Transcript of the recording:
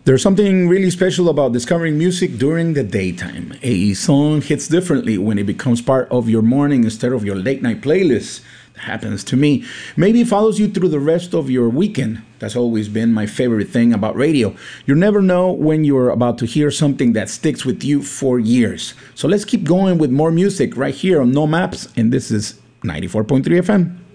There's something really special about discovering music during the daytime. A song hits differently when it becomes part of your morning instead of your late night playlist. That happens to me. Maybe it follows you through the rest of your weekend. That's always been my favorite thing about radio. You never know when you're about to hear something that sticks with you for years. So let's keep going with more music right here on No Maps, and this is 94.3 FM.